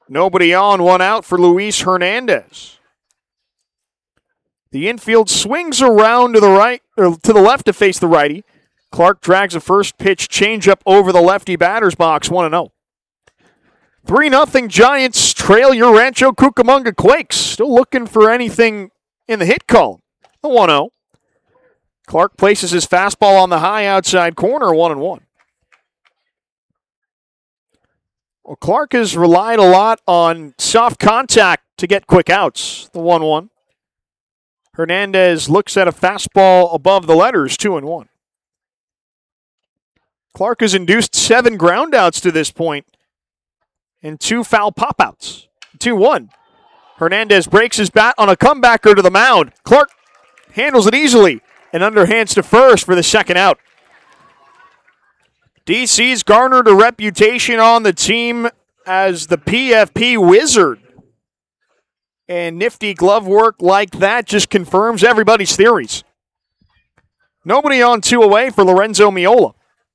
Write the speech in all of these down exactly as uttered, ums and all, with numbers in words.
Nobody on, one out for Luis Hernandez. The infield swings around to the right, or to the left to face the righty. Clark drags a first pitch changeup over the lefty batter's box, one and oh. three nothing Giants trail your Rancho Cucamonga Quakes. Still looking for anything in the hit column. The one oh. Clark places his fastball on the high outside corner, one and one. Well, Clark has relied a lot on soft contact to get quick outs, the one one. Hernandez looks at a fastball above the letters, two and one. Clark has induced seven groundouts to this point and two foul pop-outs, two one. Hernandez breaks his bat on a comebacker to the mound. Clark handles it easily and underhands to first for the second out. D C's garnered a reputation on the team as the P F P wizard. And nifty glove work like that just confirms everybody's theories. Nobody on, two away for Lorenzo Miola.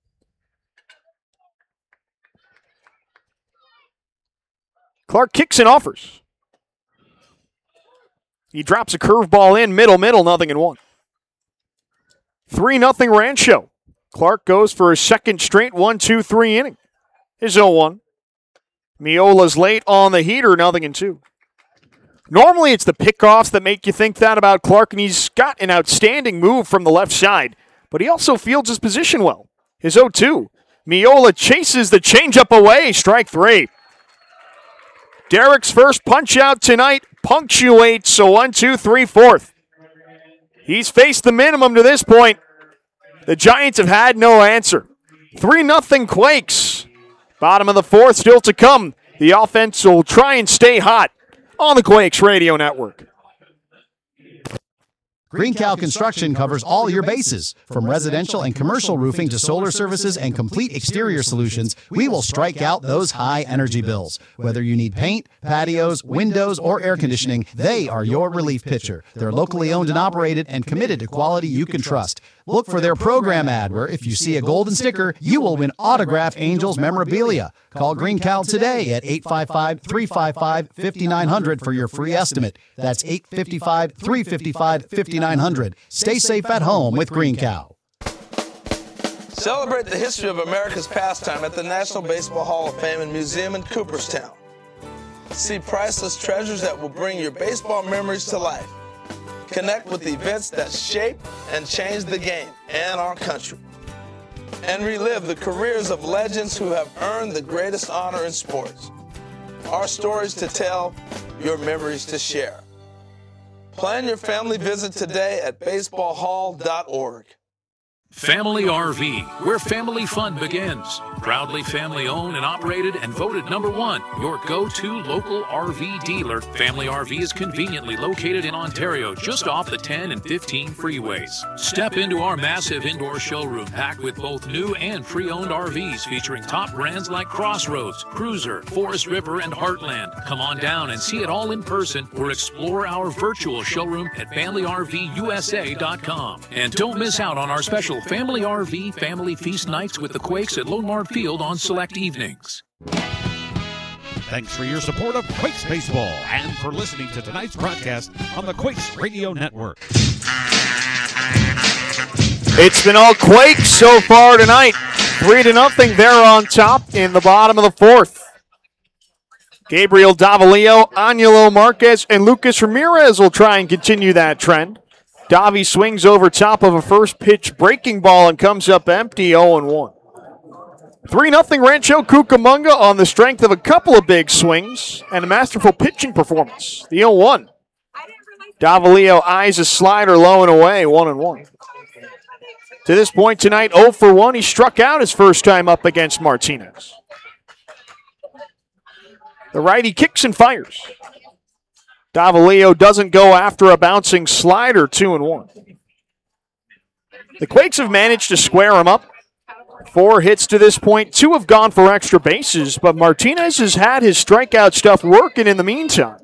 Clark kicks and offers. He drops a curveball in, middle, middle, nothing and one. three nothing Rancho. Clark goes for a second straight one two three inning. His oh one. Miola's late on the heater, nothing and two. Normally it's the pickoffs that make you think that about Clark, and he's got an outstanding move from the left side, but he also fields his position well. His oh two. Miola chases the changeup away, strike three. Derek's first punch out tonight punctuates a one two three fourth. He's faced the minimum to this point. The Giants have had no answer. three nothing Quakes. Bottom of the fourth still to come. The offense will try and stay hot on the Quakes Radio Network. Green Cow Construction covers all your bases. From residential and commercial roofing to solar services and complete exterior solutions, we will strike out those high energy bills. Whether you need paint, patios, windows, or air conditioning, they are your relief pitcher. They're locally owned and operated and committed to quality you can trust. Look for their program ad where if you see a golden sticker, you will win autographed Angels memorabilia. Call Green Cow today at eight five five, three five five, five nine zero zero for your free estimate. That's eight five five, three five five, five nine zero zero. Stay safe at home with Green Cow. Celebrate the history of America's pastime at the National Baseball Hall of Fame and Museum in Cooperstown. See priceless treasures that will bring your baseball memories to life. Connect with the events that shape and change the game and our country. And relive the careers of legends who have earned the greatest honor in sports. Our stories to tell, your memories to share. Plan your family visit today at baseball hall dot org. Family R V, where family fun begins. Proudly family owned and operated and voted number one, your go-to local R V dealer. Family R V is conveniently located in Ontario, just off the ten and fifteen freeways. Step into our massive indoor showroom packed with both new and pre-owned R Vs featuring top brands like Crossroads, Cruiser, Forest River, and Heartland. Come on down and see it all in person or explore our virtual showroom at family R V U S A dot com. And don't miss out on our special Family R V Family Feast nights with the Quakes at Lone Mark Field on select evenings. Thanks for your support of Quakes Baseball and for listening to tonight's broadcast on the Quakes Radio Network. It's been all Quakes so far tonight. Three to nothing. They're on top in the bottom of the fourth. Gabriel Davalillo, Angelo Marquez, and Lucas Ramirez will try and continue that trend. Davi swings over top of a first pitch breaking ball and comes up empty, oh and one. three nothing Rancho Cucamonga on the strength of a couple of big swings and a masterful pitching performance. The oh one. Davalillo eyes a slider low and away, one and one. To this point tonight, oh for one. He struck out his first time up against Martinez. The righty kicks and fires. Davalillo doesn't go after a bouncing slider, two and one. The Quakes have managed to square him up. Four hits to this point. Two have gone for extra bases, but Martinez has had his strikeout stuff working in the meantime.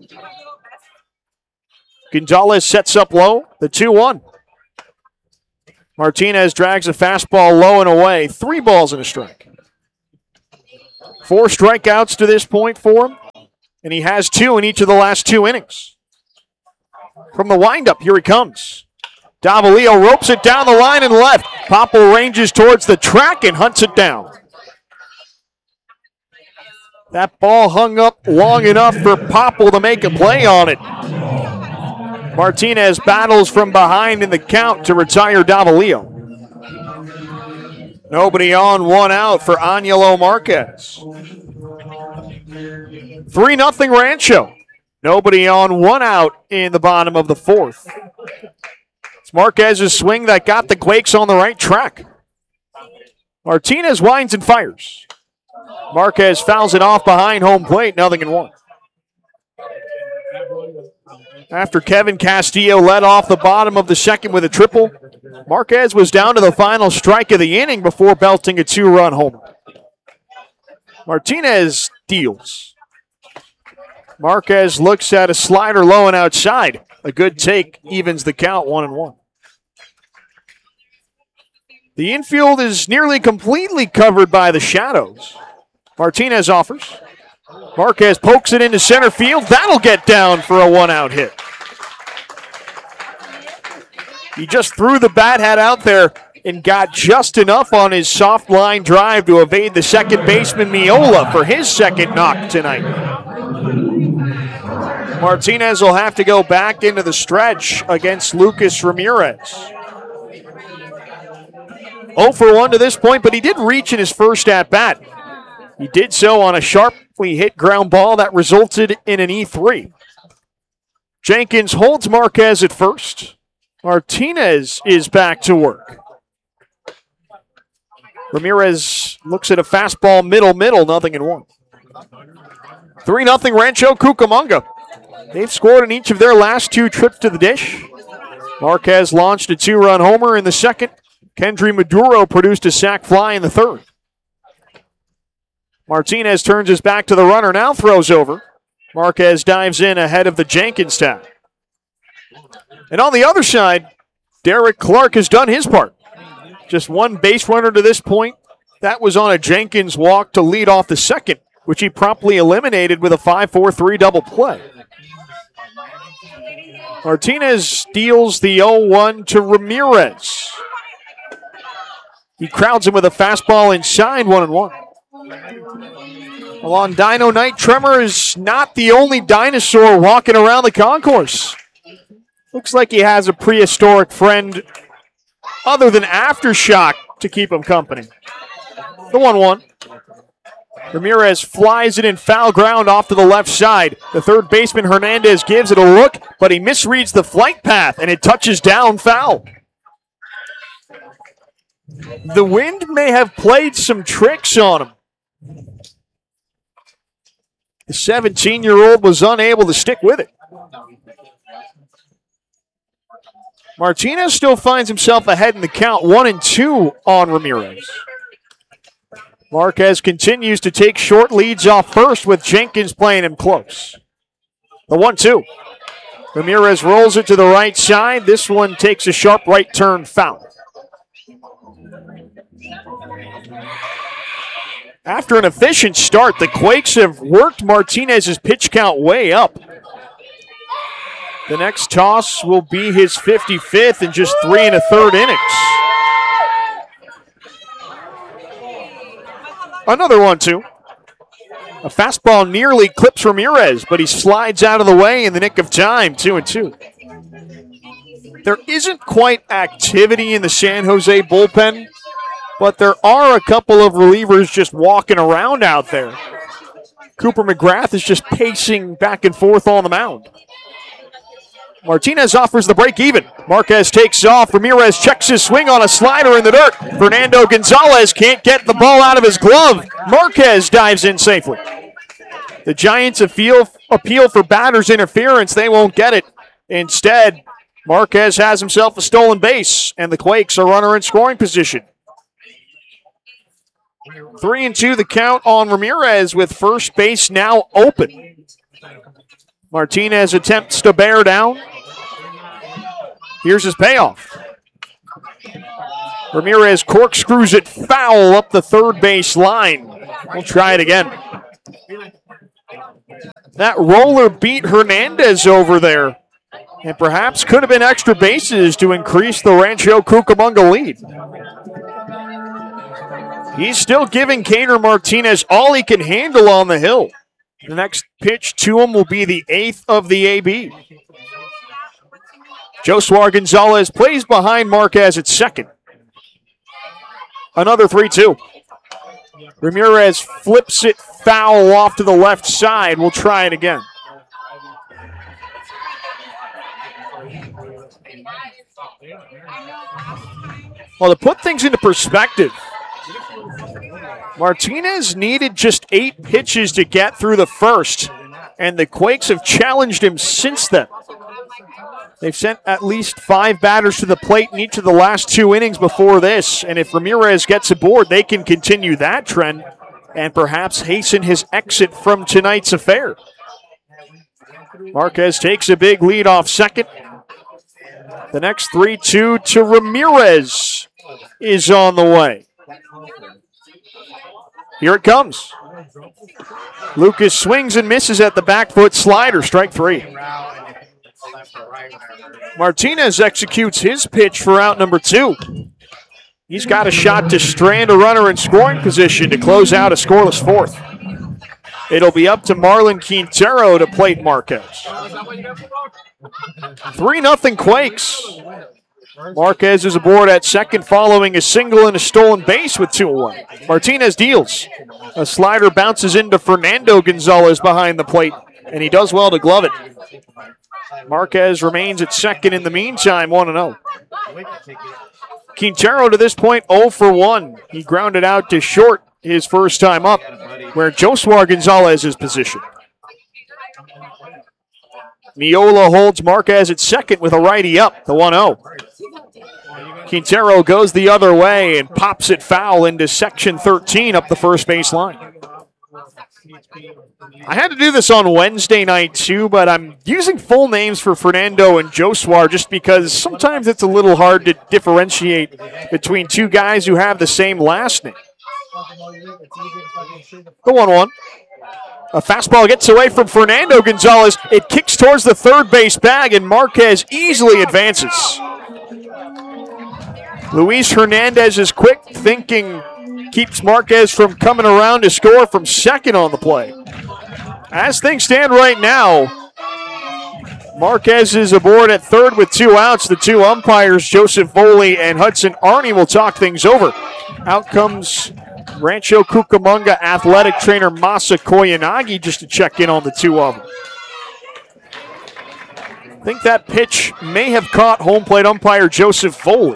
Gonzalez sets up low, the two one. Martinez drags a fastball low and away. Three balls and a strike. Four strikeouts to this point for him. and he has two in each of the last two innings. From the windup, here he comes. Davalillo ropes it down the line and left. Popple ranges towards the track and hunts it down. That ball hung up long enough for Popple to make a play on it. Martinez battles from behind in the count to retire Davalillo. Nobody on, one out for Angelo Marquez. three nothing Rancho. Nobody on, one out in the bottom of the fourth. It's Marquez's swing that got the Quakes on the right track. Martinez winds and fires. Marquez fouls it off behind home plate, nothing in one. After Kevin Castillo led off the bottom of the second with a triple, Marquez was down to the final strike of the inning before belting a two-run homer. Martinez deals. Marquez looks at a slider low and outside. A good take evens the count, one and one. The infield is nearly completely covered by the shadows. Martinez offers. Marquez pokes it into center field. That'll get down for a one-out hit. He just threw the bat hat out there and got just enough on his soft line drive to evade the second baseman Miola for his second knock tonight. Martinez will have to go back into the stretch against Lucas Ramirez. oh for one to this point, but he did reach in his first at-bat. He did so on a sharply hit ground ball that resulted in an E three. Jenkins holds Marquez at first. Martinez is back to work. Ramirez looks at a fastball middle, middle, nothing in one. three nothing Rancho Cucamonga. They've scored in each of their last two trips to the dish. Marquez launched a two-run homer in the second. Kendry Maduro produced a sac fly in the third. Martinez turns his back to the runner, now throws over. Marquez dives in ahead of the Jenkins tag. And on the other side, Derek Clark has done his part. Just one base runner to this point. That was on a Jenkins walk to lead off the second, which he promptly eliminated with a five four three double play. Martinez deals the oh one to Ramirez. He crowds him with a fastball inside, one and one. Well, on Dino Night, Tremor is not the only dinosaur walking around the concourse. Looks like he has a prehistoric friend other than Aftershock to keep him company. The one one. Ramirez flies it in foul ground off to the left side. The third baseman, Hernandez, gives it a look, but he misreads the flight path, and it touches down foul. The wind may have played some tricks on him. The seventeen-year-old was unable to stick with it. Martinez still finds himself ahead in the count, one and two on Ramirez. Marquez continues to take short leads off first with Jenkins playing him close. The one two. Ramirez rolls it to the right side. This one takes a sharp right turn foul. After an efficient start, the Quakes have worked Martinez's pitch count way up. The next toss will be his fifty-fifth in just three and a third innings. Another one, two. A fastball nearly clips Ramirez, but he slides out of the way in the nick of time, two and two. There isn't quite activity in the San Jose bullpen, but there are a couple of relievers just walking around out there. Cooper McGrath is just pacing back and forth on the mound. Martinez offers the break even. Marquez takes off. Ramirez checks his swing on a slider in the dirt. Fernando Gonzalez can't get the ball out of his glove. Marquez dives in safely. The Giants appeal, appeal for batter's interference. They won't get it. Instead, Marquez has himself a stolen base, and the Quakes are runner in scoring position. Three and two the count on Ramirez with first base now open. Martinez attempts to bear down. Here's his payoff. Ramirez corkscrews it foul up the third base line. We'll try it again. That roller beat Hernandez over there, and perhaps could have been extra bases to increase the Rancho Cucamonga lead. He's still giving Kaner Martinez all he can handle on the hill. The next pitch to him will be the eighth of the A B. Josuar Gonzalez plays behind Marquez at second. Another three two. Ramirez flips it foul off to the left side. We'll try it again. Well, to put things into perspective, Martinez needed just eight pitches to get through the first, and the Quakes have challenged him since then. They've sent at least five batters to the plate in each of the last two innings before this, and if Ramirez gets aboard, they can continue that trend and perhaps hasten his exit from tonight's affair. Marquez takes a big lead off second. The next three two to Ramirez is on the way. Here it comes. Lucas swings and misses at the back foot slider, strike three. Martinez executes his pitch for out number two. He's got a shot to strand a runner in scoring position to close out a scoreless fourth. It'll be up to Marlon Quintero to plate Marquez. three nothing Quakes. Marquez is aboard at second following a single and a stolen base with two away. Martinez deals. A slider bounces into Fernando Gonzalez behind the plate, and he does well to glove it. Marquez remains at second in the meantime, one and oh. Quintero to this point oh for one. He grounded out to short his first time up, where Josuar Gonzalez is positioned. Miola holds Marquez at second with a righty up, the one oh. Quintero goes the other way and pops it foul into section thirteen up the first base line. I had to do this on Wednesday night too, but I'm using full names for Fernando and Josuar just because sometimes it's a little hard to differentiate between two guys who have the same last name. The one one. A fastball gets away from Fernando Gonzalez. It kicks towards the third base bag, and Marquez easily advances. Luis Hernandez's quick thinking keeps Marquez from coming around to score from second on the play. As things stand right now, Marquez is aboard at third with two outs. The two umpires, Joseph Foley and Hudson Arney, will talk things over. Out comes Rancho Cucamonga athletic trainer Masa Koyanagi just to check in on the two of them. I think that pitch may have caught home plate umpire Joseph Foley.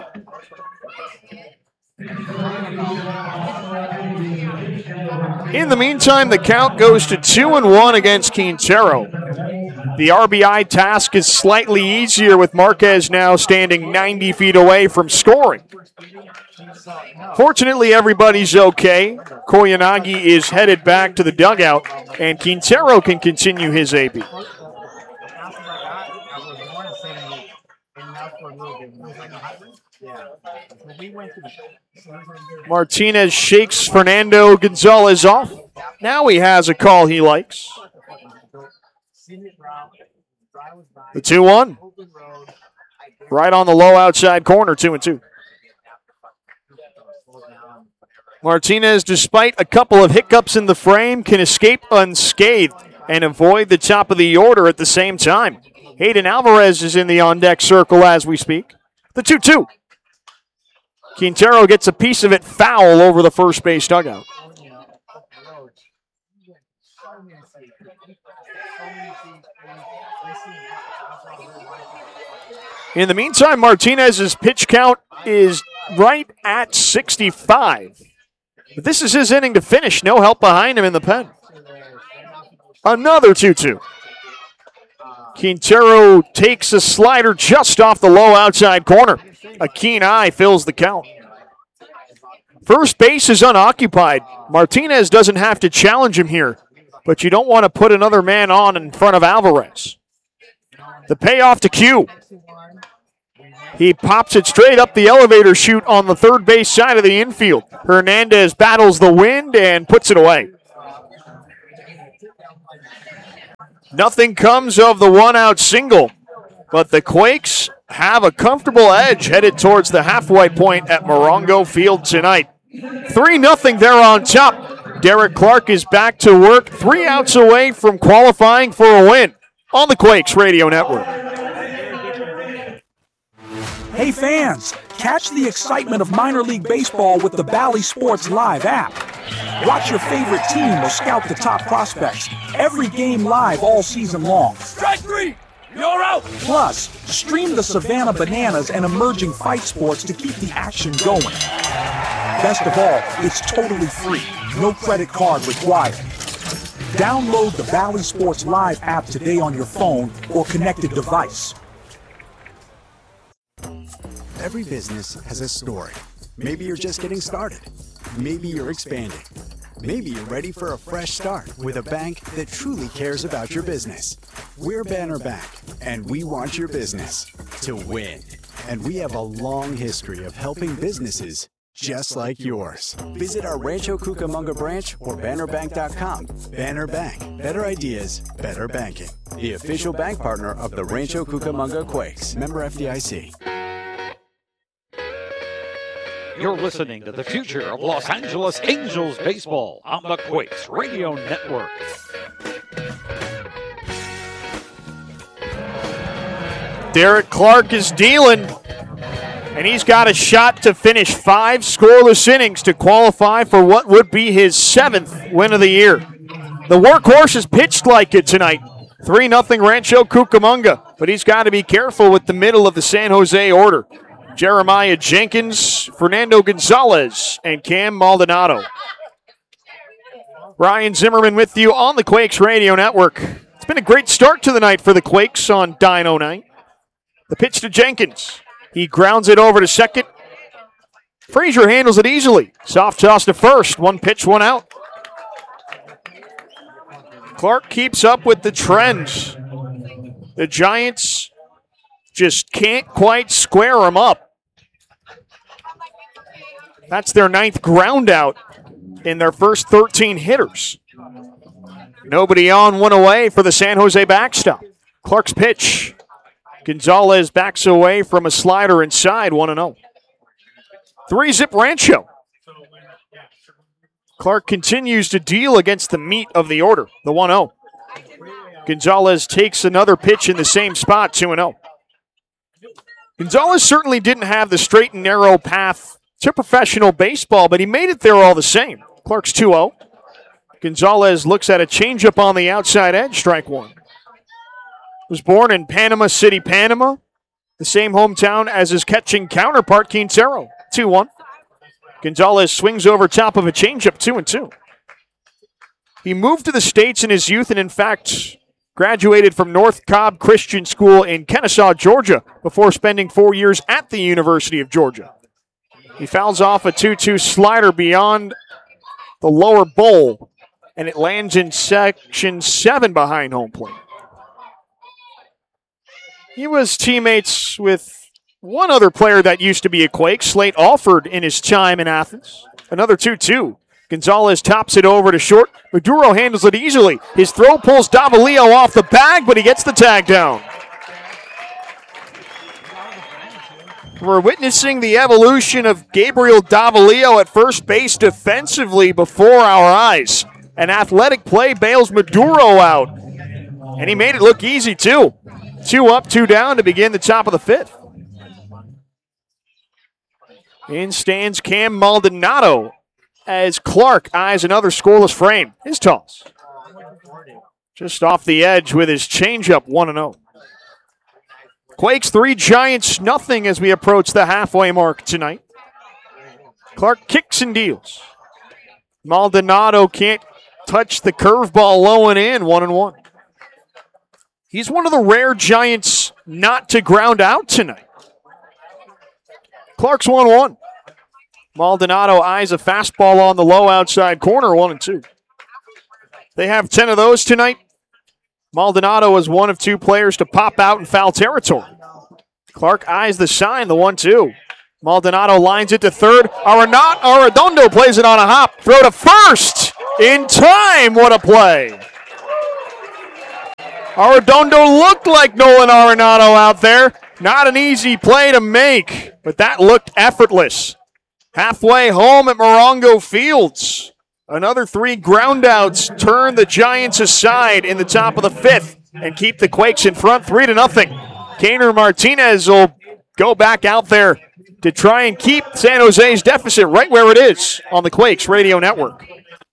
In the meantime, the count goes to two and one against Quintero. The R B I task is slightly easier with Marquez now standing ninety feet away from scoring. Fortunately, everybody's okay. Koyanagi is headed back to the dugout, and Quintero can continue his A B. Martinez shakes Fernando Gonzalez off. Now he has a call he likes. The two one. Right on the low outside corner, two and two. Martinez, despite a couple of hiccups in the frame, can escape unscathed and avoid the top of the order at the same time. Hayden Alvarez is in the on-deck circle as we speak. The two two. Quintero gets a piece of it foul over the first base dugout. In the meantime, Martinez's pitch count is right at sixty-five. But this is his inning to finish. No help behind him in the pen. Another two two. Quintero takes a slider just off the low outside corner. A keen eye fills the count. First base is unoccupied. Martinez doesn't have to challenge him here, but you don't want to put another man on in front of Alvarez. The payoff to Q. He pops it straight up the elevator chute on the third base side of the infield. Hernandez battles the wind and puts it away. Nothing comes of the one-out single, but the Quakes have a comfortable edge headed towards the halfway point at Morongo Field tonight. three nothing there on top. Derek Clark is back to work, three outs away from qualifying for a win on the Quakes Radio Network. Hey fans, catch the excitement of minor league baseball with the Bally Sports Live app. Watch your favorite team or scout the top prospects. Every game live all season long. Strike three! You're out! Plus, stream the Savannah Bananas and emerging fight sports to keep the action going. Best of all, it's totally free. No credit card required. Download the Bally Sports Live app today on your phone or connected device. Every business has a story. Maybe you're just getting started. Maybe you're expanding. Maybe you're ready for a fresh start with a bank that truly cares about your business. We're Banner Bank, and we want your business to win. And we have a long history of helping businesses just like yours. Visit our Rancho Cucamonga branch or banner bank dot com. Banner Bank. Better ideas, better banking. The official bank partner of the Rancho Cucamonga Quakes. Member F D I C. You're listening to the future of Los Angeles Angels baseball on the Quakes Radio Network. Derek Clark is dealing, and he's got a shot to finish five scoreless innings to qualify for what would be his seventh win of the year. The workhorse has pitched like it tonight. three nothing Rancho Cucamonga, but he's got to be careful with the middle of the San Jose order. Jeremiah Jenkins, Fernando Gonzalez, and Cam Maldonado. Ryan Zimmerman with you on the Quakes Radio Network. It's been a great start to the night for the Quakes on Dino Night. The pitch to Jenkins. He grounds it over to second. Frazier handles it easily. Soft toss to first. One pitch, one out. Clark keeps up with the trends. The Giants just can't quite square him up. That's their ninth ground out in their first thirteen hitters. Nobody on, one away for the San Jose backstop. Clark's pitch. Gonzalez backs away from a slider inside, one and oh. Three-zip Rancho. Clark continues to deal against the meat of the order, the one oh. Gonzalez takes another pitch in the same spot, two and oh. Gonzalez certainly didn't have the straight and narrow path to professional baseball, but he made it there all the same. Clark's two oh. Gonzalez looks at a changeup on the outside edge, strike one. Was born in Panama City, Panama, the same hometown as his catching counterpart, Quintero, two one. Gonzalez swings over top of a changeup, two and two. He moved to the States in his youth and, in fact, graduated from North Cobb Christian School in Kennesaw, Georgia, before spending four years at the University of Georgia. He fouls off a two two slider beyond the lower bowl, and it lands in section seven behind home plate. He was teammates with one other player that used to be a Quake, Slate Alford, in his time in Athens. Another two two. Gonzalez tops it over to short. Maduro handles it easily. His throw pulls Davalillo off the bag, but he gets the tag down. We're witnessing the evolution of Gabriel Davalillo at first base defensively before our eyes. An athletic play bails Maduro out. And he made it look easy, too. Two up, two down to begin the top of the fifth. In stands Cam Maldonado as Clark eyes another scoreless frame. His toss. Just off the edge with his changeup, one and oh. Quakes three, Giants nothing as we approach the halfway mark tonight. Clark kicks and deals. Maldonado can't touch the curveball low and in, one and one. He's one of the rare Giants not to ground out tonight. Clark's one one. Maldonado eyes a fastball on the low outside corner, one and two. They have ten of those tonight. Maldonado is one of two players to pop out in foul territory. Clark eyes the sign, the one two. Maldonado lines it to third. Arenado, Arredondo plays it on a hop. Throw to first in time. What a play. Arredondo looked like Nolan Arenado out there. Not an easy play to make, but that looked effortless. Halfway home at Morongo Fields. Another three groundouts turn the Giants aside in the top of the fifth and keep the Quakes in front three to nothing. Kaner Martinez will go back out there to try and keep San Jose's deficit right where it is on the Quakes Radio Network.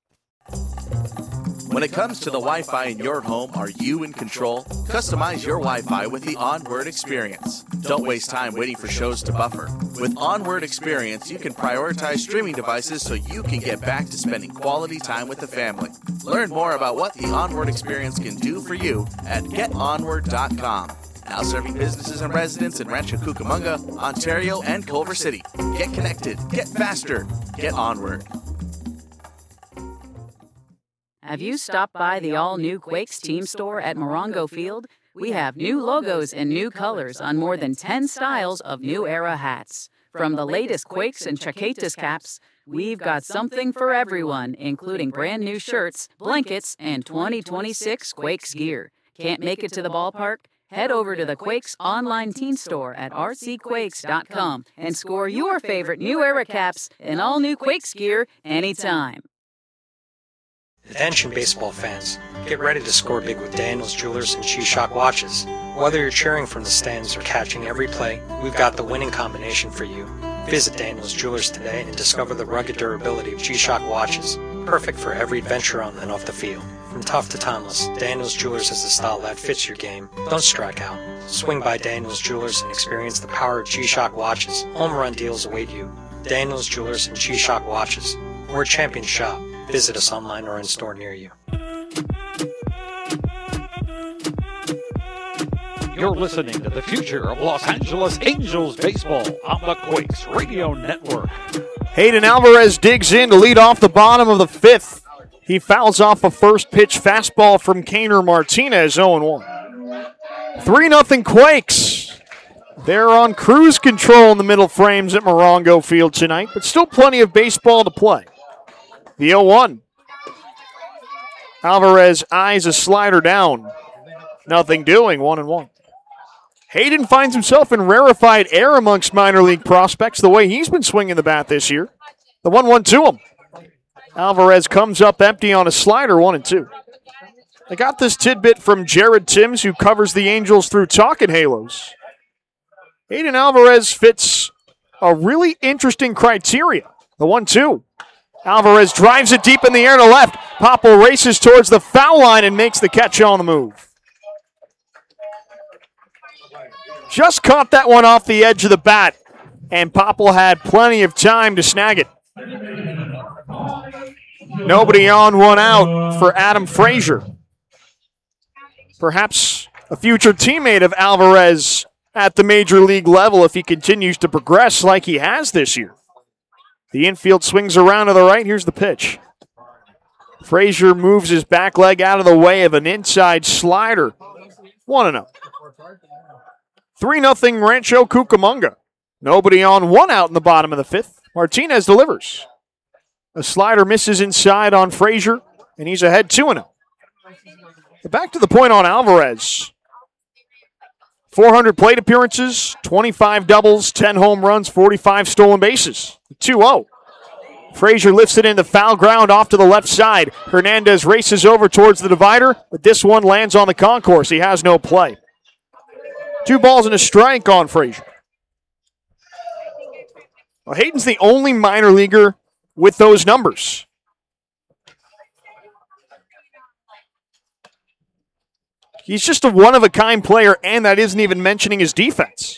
When it comes to the Wi-Fi in your home, are you in control? Customize your Wi-Fi with the Onward Experience. Don't waste time waiting for shows to buffer. With Onward Experience, you can prioritize streaming devices so you can get back to spending quality time with the family. Learn more about what the Onward Experience can do for you at get onward dot com. Now serving businesses and residents in Rancho Cucamonga, Ontario, and Culver City. Get connected, get faster, get Onward. Have you stopped by the all-new Quakes team store at Morongo Field? We have new logos and new colors on more than ten styles of new era hats. From the latest Quakes and Chaquetas caps, we've got something for everyone, including brand new shirts, blankets, and twenty twenty-six Quakes gear. Can't make it to the ballpark? Head over to the Quakes online team store at r c quakes dot com and score your favorite new era caps and all new Quakes gear anytime. Attention baseball fans, get ready to score big with Daniels Jewelers and G-Shock watches. Whether you're cheering from the stands or catching every play, we've got the winning combination for you. Visit Daniels Jewelers today and discover the rugged durability of G-Shock watches, perfect for every adventure on and off the field. From tough to timeless, Daniels Jewelers has the style that fits your game. Don't strike out. Swing by Daniels Jewelers and experience the power of G-Shock watches. Home run deals await you. Daniels Jewelers and G-Shock watches. We're a champion shop. Visit us online or in store near you. You're listening to the future of Los Angeles Angels baseball on the Quakes Radio Network. Hayden Alvarez digs in to lead off the bottom of the fifth. He fouls off a first pitch fastball from Kaner Martinez, oh one. three nothing Quakes. They're on cruise control in the middle frames at Morongo Field tonight, but still plenty of baseball to play. The oh one. Alvarez eyes a slider down. Nothing doing, one and one. Hayden finds himself in rarefied air amongst minor league prospects the way he's been swinging the bat this year. The one one to him. Alvarez comes up empty on a slider, one and two. I got this tidbit from Jared Timms, who covers the Angels through Talkin' Halos. Hayden Alvarez fits a really interesting criteria. The one two. Alvarez drives it deep in the air to left. Popple races towards the foul line and makes the catch on the move. Just caught that one off the edge of the bat, and Popple had plenty of time to snag it. Nobody on, one out for Adam Frazier. Perhaps a future teammate of Alvarez at the major league level if he continues to progress like he has this year. The infield swings around to the right. Here's the pitch. Frazier moves his back leg out of the way of an inside slider. one and oh. three nothing Rancho Cucamonga. Nobody on, one out in the bottom of the fifth. Martinez delivers. A slider misses inside on Frazier, and he's ahead two and oh. Back to the point on Alvarez. four hundred plate appearances, twenty-five doubles, ten home runs, forty-five stolen bases. two oh. Frazier lifts it into foul ground off to the left side. Hernandez races over towards the divider, but this one lands on the concourse. He has no play. Two balls and a strike on Frazier. Well, Hayden's the only minor leaguer with those numbers. He's just a one-of-a-kind player, and that isn't even mentioning his defense.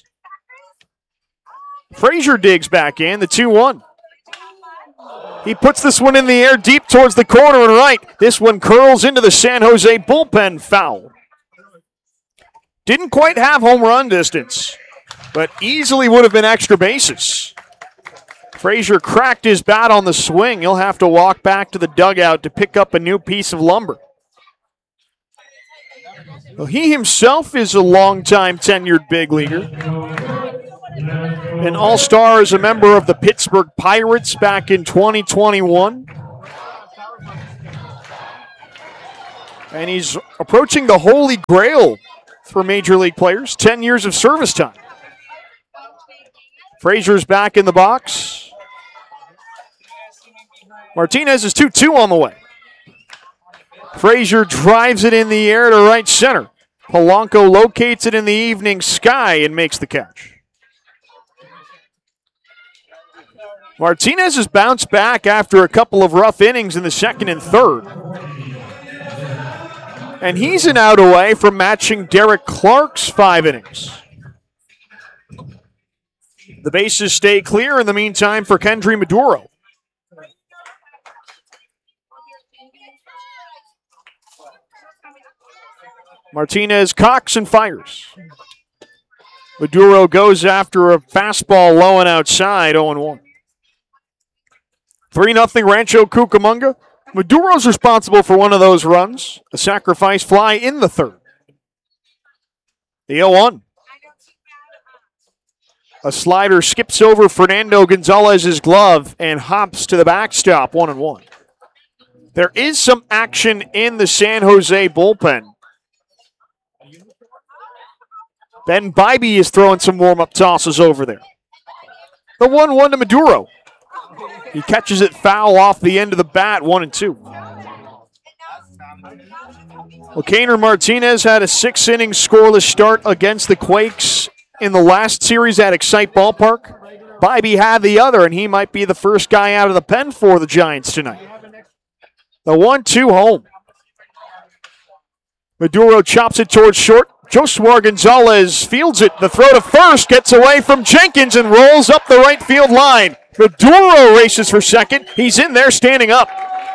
Frazier digs back in, the two one. He puts this one in the air deep towards the corner and right. This one curls into the San Jose bullpen, foul. Didn't quite have home run distance, but easily would have been extra bases. Frazier cracked his bat on the swing. He'll have to walk back to the dugout to pick up a new piece of lumber. Well, he himself is a longtime tenured big leaguer. An all-star as a member of the Pittsburgh Pirates back in twenty twenty-one. And he's approaching the holy grail for Major League players, ten years of service time. Frazier's back in the box. Martinez is two two on the way. Frazier drives it in the air to right center. Polanco locates it in the evening sky and makes the catch. Martinez has bounced back after a couple of rough innings in the second and third. And he's an out away from matching Derek Clark's five innings. The bases stay clear in the meantime for Kendry Maduro. Martinez cocks and fires. Maduro goes after a fastball low and outside, oh and one. three nothing Rancho Cucamonga. Maduro's responsible for one of those runs, a sacrifice fly in the third. The oh one. A slider skips over Fernando Gonzalez's glove and hops to the backstop, one and one. There is some action in the San Jose bullpen. Ben Bybee is throwing some warm-up tosses over there. The one one to Maduro. He catches it foul off the end of the bat, one and two. Well, Kaner Martinez had a six-inning scoreless start against the Quakes in the last series at Excite Ballpark. Bybee had the other, and he might be the first guy out of the pen for the Giants tonight. The one two home. Maduro chops it towards short. Joshua Gonzalez fields it. The throw to first gets away from Jenkins and rolls up the right field line. Maduro races for second. He's in there standing up.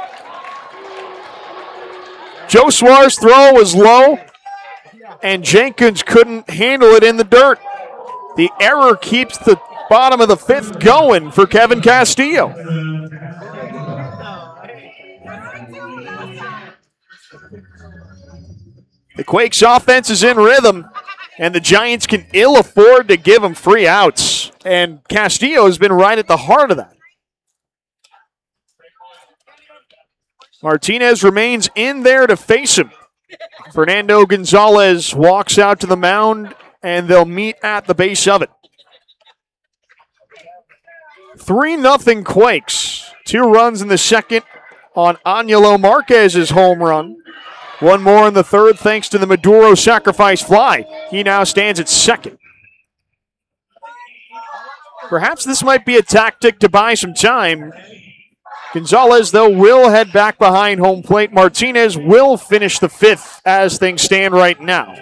Joshua's throw was low, and Jenkins couldn't handle it in the dirt. The error keeps the bottom of the fifth going for Kevin Castillo. The Quakes offense is in rhythm, and the Giants can ill afford to give them free outs. And Castillo has been right at the heart of that. Martinez remains in there to face him. Fernando Gonzalez walks out to the mound, and they'll meet at the base of it. three nothing Quakes. Two runs in the second on Angelo Marquez's home run. One more in the third thanks to the Maduro sacrifice fly. He now stands at second. Perhaps this might be a tactic to buy some time. Gonzalez, though, will head back behind home plate. Martinez will finish the fifth as things stand right now.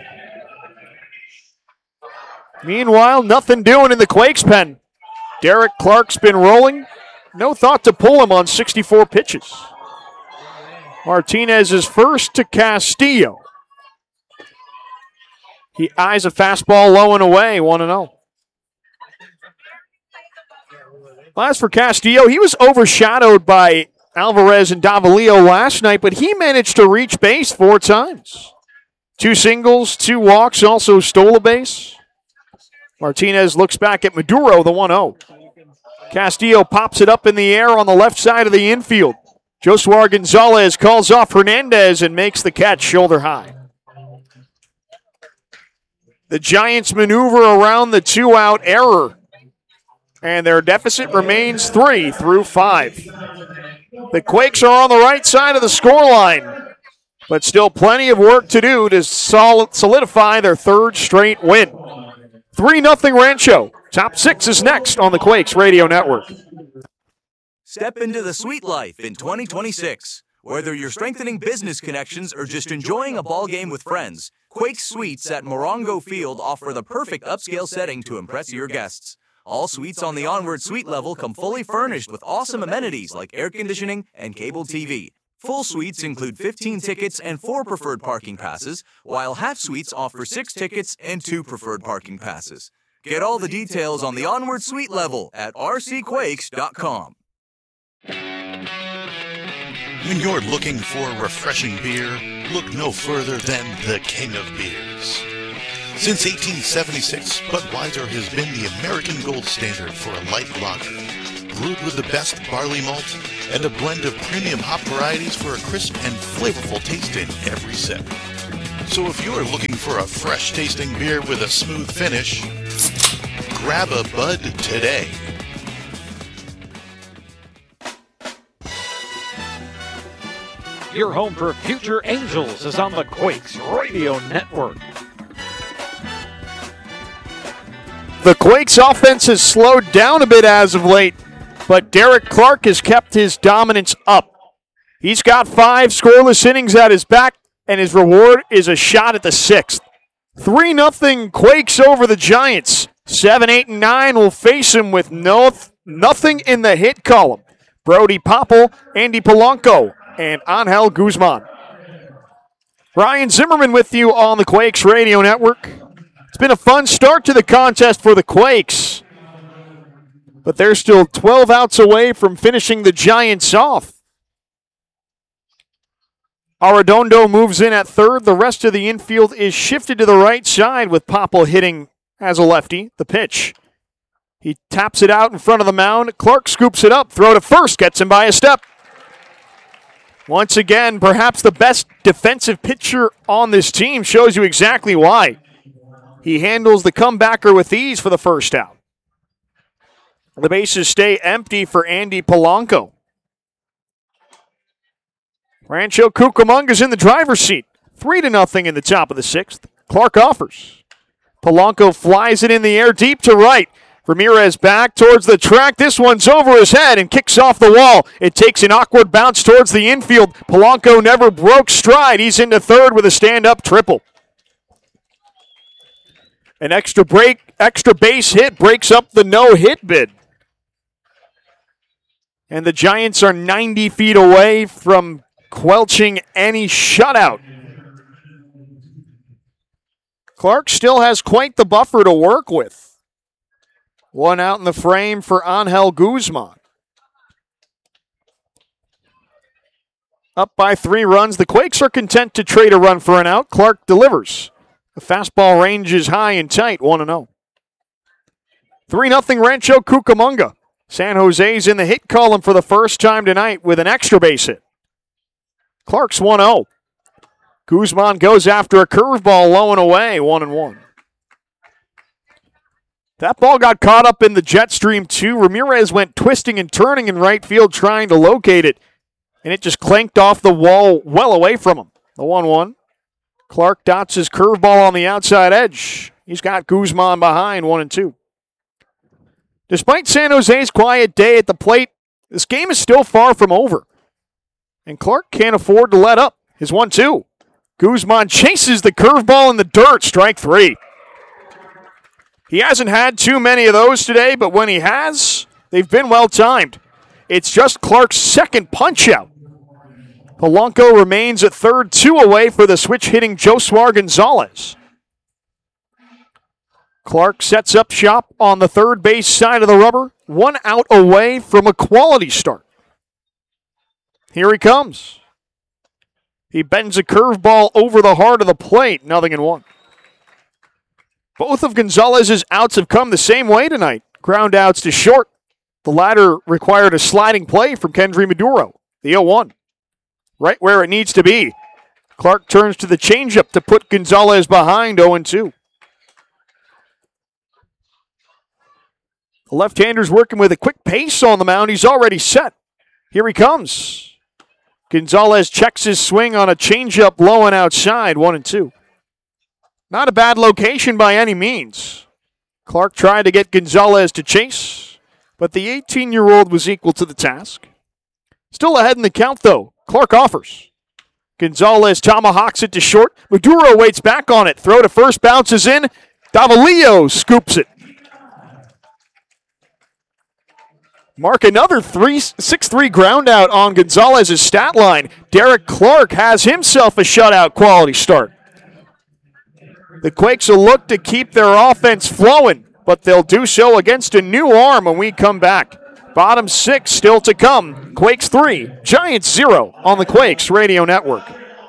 Meanwhile, nothing doing in the Quakes pen. Derek Clark's been rolling. No thought to pull him on sixty-four pitches. Martinez is first to Castillo. He eyes a fastball low and away, one and oh. As for Castillo, he was overshadowed by Alvarez and Davalillo last night, but he managed to reach base four times. Two singles, two walks, also stole a base. Martinez looks back at Maduro, the one oh. Castillo pops it up in the air on the left side of the infield. Joshua Gonzalez calls off Hernandez and makes the catch shoulder high. The Giants maneuver around the two-out error, and their deficit remains three through five. The Quakes are on the right side of the scoreline, but still plenty of work to do to solidify their third straight win. three nothing Rancho. Top six is next on the Quakes Radio Network. Step into the sweet life in twenty twenty-six. Whether you're strengthening business connections or just enjoying a ball game with friends, Quakes Suites at Morongo Field offer the perfect upscale setting to impress your guests. All suites on the Onward Suite level come fully furnished with awesome amenities like air conditioning and cable T V. Full suites include fifteen tickets and four preferred parking passes, while half suites offer six tickets and two preferred parking passes. Get all the details on the Onward Suite level at r c quakes dot com. When you're looking for refreshing beer, look no further than the King of Beers. Since eighteen seventy-six, Budweiser has been the American gold standard for a light lager. Brewed with the best barley malt, and a blend of premium hop varieties for a crisp and flavorful taste in every sip. So if you're looking for a fresh-tasting beer with a smooth finish, grab a Bud today. Your home for future Angels is on the Quakes Radio Network. The Quakes offense has slowed down a bit as of late, but Derek Clark has kept his dominance up. He's got five scoreless innings at his back, and his reward is a shot at the sixth. three nothing Quakes over the Giants. seven, eight, and nine will face him with no nothing in the hit column. Brody Popple, Andy Polanco, and Angel Guzman. Ryan Zimmerman with you on the Quakes Radio Network. It's been a fun start to the contest for the Quakes, but they're still twelve outs away from finishing the Giants off. Arredondo moves in at third. The rest of the infield is shifted to the right side with Popple hitting as a lefty. The pitch. He taps it out in front of the mound. Clark scoops it up. Throw to first. Gets him by a step. Once again, perhaps the best defensive pitcher on this team, shows you exactly why. He handles the comebacker with ease for the first out. The bases stay empty for Andy Polanco. Rancho Cucamonga's in the driver's seat. Three to nothing in the top of the sixth. Clark offers. Polanco flies it in the air deep to right. Ramirez back towards the track. This one's over his head and kicks off the wall. It takes an awkward bounce towards the infield. Polanco never broke stride. He's into third with a stand-up triple. An extra break, extra base hit breaks up the no-hit bid. And the Giants are ninety feet away from quelching any shutout. Clark still has quite the buffer to work with. One out in the frame for Angel Guzman. Up by three runs, the Quakes are content to trade a run for an out. Clark delivers. The fastball range is high and tight, one and oh. three nothing Rancho Cucamonga. San Jose's in the hit column for the first time tonight with an extra base hit. Clark's one oh. Guzman goes after a curveball low and away, one and one. That ball got caught up in the jet stream, too. Ramirez went twisting and turning in right field trying to locate it, and it just clanked off the wall well away from him. The one one. Clark dots his curveball on the outside edge. He's got Guzman behind, one and two. Despite San Jose's quiet day at the plate, this game is still far from over. And Clark can't afford to let up. His one two. Guzman chases the curveball in the dirt, strike three. He hasn't had too many of those today, but when he has, they've been well-timed. It's just Clark's second punch-out. Polanco remains at third, two away for the switch-hitting Joswar Gonzalez. Clark sets up shop on the third base side of the rubber, one out away from a quality start. Here he comes. He bends a curveball over the heart of the plate, nothing in one. Both of Gonzalez's outs have come the same way tonight. Ground outs to short. The latter required a sliding play from Kendry Maduro. The oh one. Right where it needs to be. Clark turns to the changeup to put Gonzalez behind oh and two. The left-hander's working with a quick pace on the mound. He's already set. Here he comes. Gonzalez checks his swing on a changeup low and outside, one and two. Not a bad location by any means. Clark tried to get Gonzalez to chase, but the eighteen-year-old was equal to the task. Still ahead in the count, though. Clark offers. Gonzalez tomahawks it to short. Maduro waits back on it. Throw to first, bounces in. Davalillo scoops it. Mark another six three ground out on Gonzalez's stat line. Derek Clark has himself a shutout quality start. The Quakes will look to keep their offense flowing, but they'll do so against a new arm when we come back. Bottom six still to come. Quakes three, Giants zero on the Quakes Radio Network.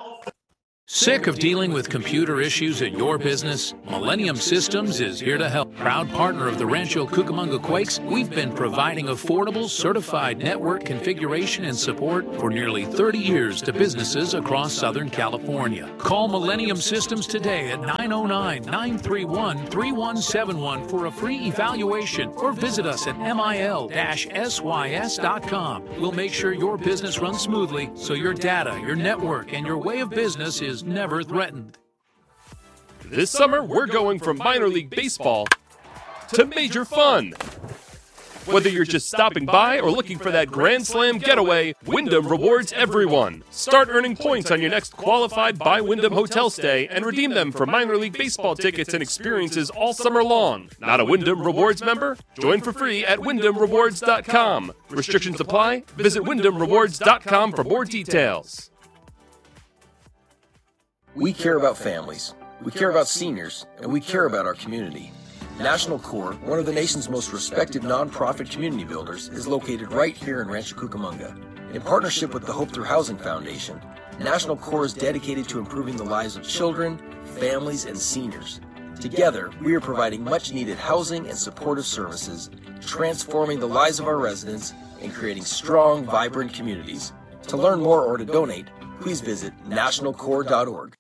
Sick of dealing with computer issues at your business? Millennium Systems is here to help. Proud partner of the Rancho Cucamonga Quakes, we've been providing affordable, certified network configuration and support for nearly thirty years to businesses across Southern California. Call Millennium Systems today at nine oh nine, nine three one, three one seven one for a free evaluation or visit us at mil dash s y s dot com. We'll make sure your business runs smoothly so your data, your network, and your way of business is never threatened. This summer, we're going from minor league baseball to major fun. Whether you're just stopping by or looking for that Grand Slam getaway, Wyndham rewards everyone. Start earning points on your next qualified by Wyndham hotel stay and redeem them for minor league baseball tickets and experiences all summer long. Not a Wyndham Rewards member? Join for free at wyndham rewards dot com. Restrictions apply. Visit wyndham rewards dot com for more details. We care about families. We care about seniors, and we care about our community. National Core, one of the nation's most respected nonprofit community builders, is located right here in Rancho Cucamonga. In partnership with the Hope Through Housing Foundation, National Core is dedicated to improving the lives of children, families, and seniors. Together, we are providing much-needed housing and supportive services, transforming the lives of our residents, and creating strong, vibrant communities. To learn more or to donate, please visit national core dot org.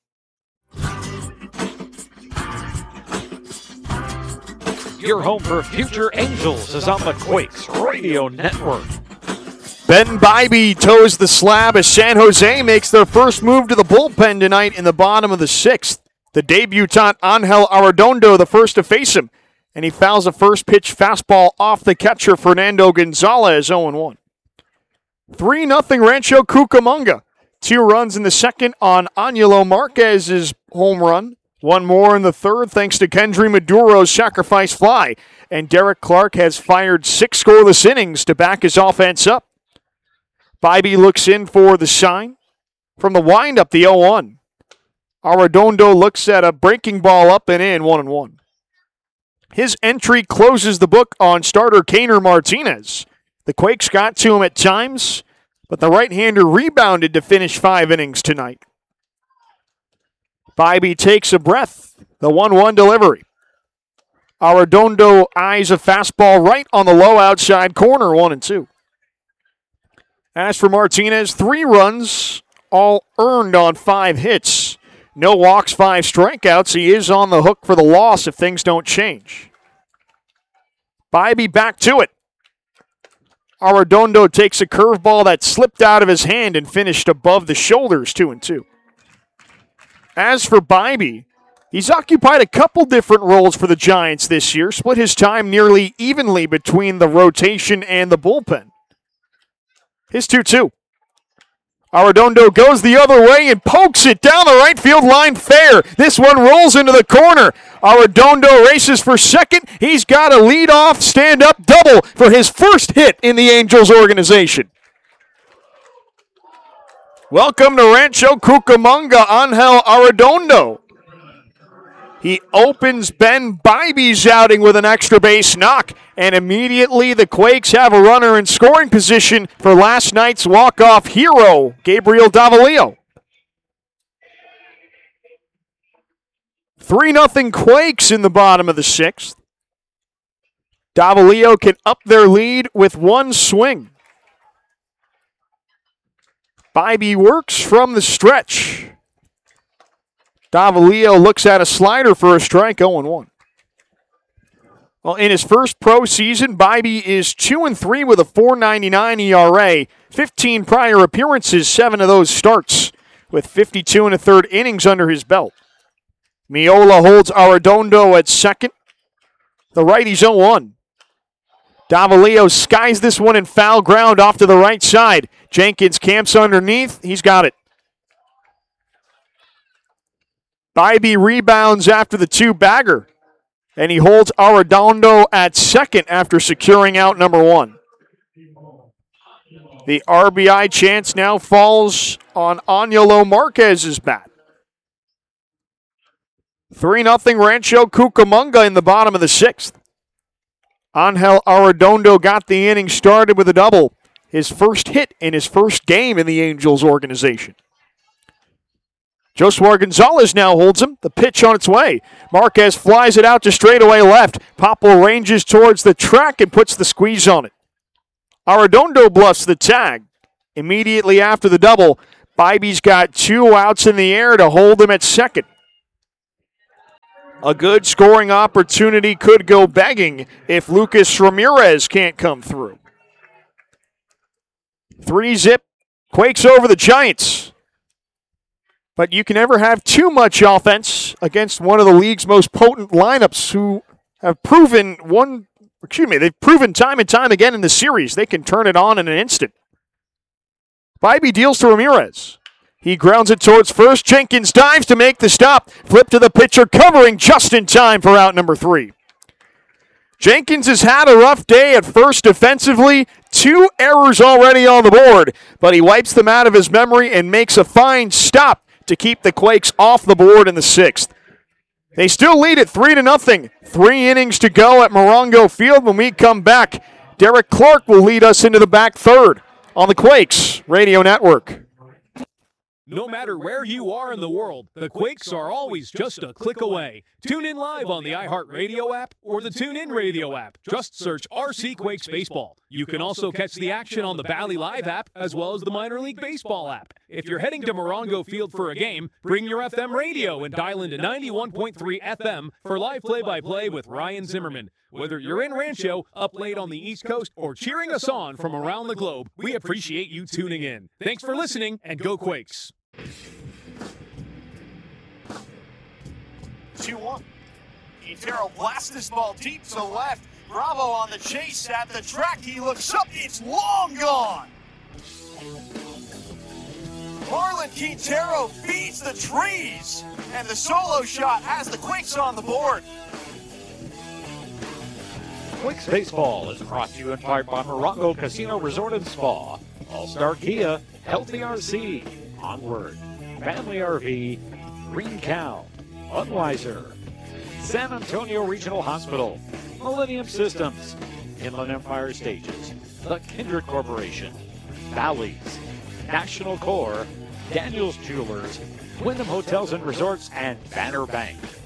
Your home for future Angels is on the Quakes Radio Network. Ben Bybee toes the slab as San Jose makes their first move to the bullpen tonight in the bottom of the sixth. The debutant Angel Arredondo the first to face him, and he fouls a first pitch fastball off the catcher Fernando Gonzalez, oh and one. three nothing Rancho Cucamonga. Two runs in the second on Angelo Marquez's home run. One more in the third thanks to Kendry Maduro's sacrifice fly. And Derek Clark has fired six scoreless innings to back his offense up. Bybee looks in for the sign. From the windup, the oh one. Arredondo looks at a breaking ball up and in, one and one. His entry closes the book on starter Kaner Martinez. The Quakes got to him at times, but the right-hander rebounded to finish five innings tonight. Bybee takes a breath. The one one delivery. Arredondo eyes a fastball right on the low outside corner, one and two. As for Martinez, three runs, all earned on five hits. No walks, five strikeouts. He is on the hook for the loss if things don't change. Bybee back to it. Arredondo takes a curveball that slipped out of his hand and finished above the shoulders, two and two. As for Bybee, he's occupied a couple different roles for the Giants this year, split his time nearly evenly between the rotation and the bullpen. His two two. Arredondo goes the other way and pokes it down the right field line fair. This one rolls into the corner. Arredondo races for second. He's got a leadoff stand-up double for his first hit in the Angels organization. Welcome to Rancho Cucamonga, Angel Arredondo. He opens Ben Bybee's outing with an extra base knock, and immediately the Quakes have a runner in scoring position for last night's walk-off hero, Gabriel Davalillo. three nothing Quakes in the bottom of the sixth. Davalillo can up their lead with one swing. Bybee works from the stretch. Davalillo looks at a slider for a strike, oh and one. Well, in his first pro season, Bybee is two and three with a four ninety-nine E R A. fifteen prior appearances, seven of those starts, with fifty-two and a third innings under his belt. Miola holds Arredondo at second. The righty's oh one. Davalillo skies this one in foul ground off to the right side. Jenkins camps underneath. He's got it. Bybee rebounds after the two-bagger, and he holds Arredondo at second after securing out number one. The R B I chance now falls on Angelo Marquez's bat. three nothing Rancho Cucamonga in the bottom of the sixth. Angel Arredondo got the inning started with a double, his first hit in his first game in the Angels organization. Joshua Gonzalez now holds him. The pitch on its way. Marquez flies it out to straightaway left. Popple ranges towards the track and puts the squeeze on it. Arredondo bluffs the tag. Immediately after the double, Bybee's got two outs in the air to hold him at second. A good scoring opportunity could go begging if Lucas Ramirez can't come through. Three zip, Quakes over the Giants. But you can never have too much offense against one of the league's most potent lineups who have proven one, excuse me, they've proven time and time again in the series they can turn it on in an instant. Bybee deals to Ramirez. He grounds it towards first. Jenkins dives to make the stop. Flip to the pitcher, covering just in time for out number three. Jenkins has had a rough day at first defensively. Two errors already on the board, but he wipes them out of his memory and makes a fine stop to keep the Quakes off the board in the sixth. They still lead it three to nothing. Three innings to go at Morongo Field. When we come back, Derek Clark will lead us into the back third on the Quakes Radio Network. No matter where you are in the world, the Quakes are always just a click away. Tune in live on the iHeartRadio app or the TuneIn Radio app. Just search R C Quakes Baseball. You can also catch the action on the Bally Live app as well as the Minor League Baseball app. If you're heading to Morongo Field for a game, bring your F M radio and dial into ninety-one point three F M for live play-by-play with Ryan Zimmerman. Whether you're in Rancho, up late on the East Coast, or cheering us on from around the globe, we appreciate you tuning in. Thanks for listening, and go Quakes. two one. Quintero blasts this ball deep to left. Bravo on the chase at the track. He looks up. It's long gone. Marlon Quintero feeds the trees. And the solo shot has the Quakes on the board. Quakes Baseball is brought to you in part by Morongo Casino Resort and Spa, All-Star Kia, Healthy R C, Onward, Family R V, Green Cow, Budweiser, San Antonio Regional Hospital, Millennium Systems, Inland Empire Stages, The Kindred Corporation, Bally's, National Corps, Daniels Jewelers, Wyndham Hotels and Resorts, and Banner Bank.